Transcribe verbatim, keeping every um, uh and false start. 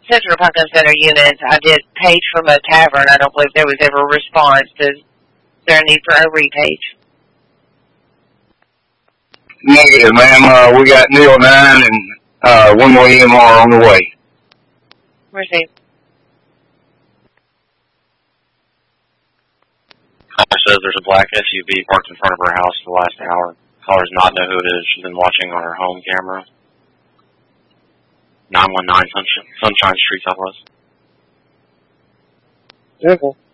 Central Pumpkin Center units. I did page from a tavern. I don't believe there was ever a response. Is there a need for a repage? Negative, ma'am. Uh, we got Neil nine and uh, one more E M R on the way. Received. Caller says there's a black S U V parked in front of her house for the last hour. Caller does not know who it is. She's been watching on her home camera. nine one nine Sunshine Street, Southwest. Vehicle.